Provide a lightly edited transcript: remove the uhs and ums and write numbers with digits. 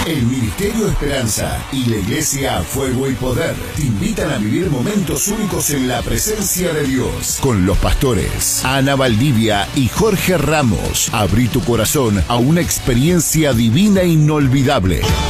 El Ministerio Esperanza y la Iglesia Fuego y Poder te invitan a vivir momentos únicos en la presencia de Dios con los pastores Ana Valdivia y Jorge Ramos. Abrí tu corazón a una experiencia divina inolvidable.